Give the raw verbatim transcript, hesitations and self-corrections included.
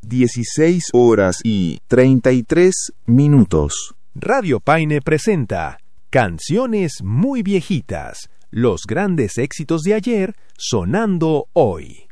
dieciséis horas y treinta y tres minutos. Radio Paine presenta Canciones muy viejitas, los grandes éxitos de ayer sonando hoy.